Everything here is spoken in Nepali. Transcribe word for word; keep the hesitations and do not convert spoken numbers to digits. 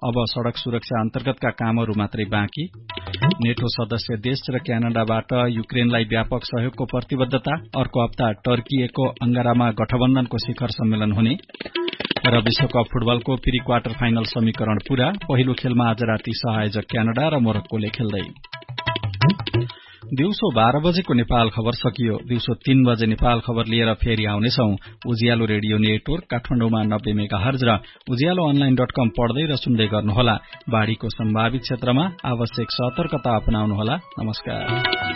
अब सड़क सुरक्षा अन्तर्गतका कामहरू मात्रै बाँकी। नेटो सदस्य देश र क्यानाडाबाट युक्रेनलाई व्यापक सहयोगको प्रतिबद्धता। अर्को हप्ता टर्कीको अंगारामा गठबन्धनको शिखर सम्मेलन हुने। र विश्वकप फुटबलको प्री क्वार्टर फाइनल समीकरण पूरा। पहिलो खेलमा आज राति सहआयोजक क्यानाडा र मोरक्कोले खेल्दै। दिउँसो बाह्र बजेको नेपाल खबर सकियो। दिउँसो तीन बजे नेपाल खबर लिएर फेरि आउनेछौ। उज्यालो रेडियो नेटवर्क काठमाडौँमा नब्बे मेगा हर्ज र उज्यालो अनलाइन डट कम पढ्दै र सुन्दै गर्नुहोला। बाढ़ीको सम्भावित क्षेत्रमा आवश्यक सतर्कता अपनाउनुहोला। नमस्कार।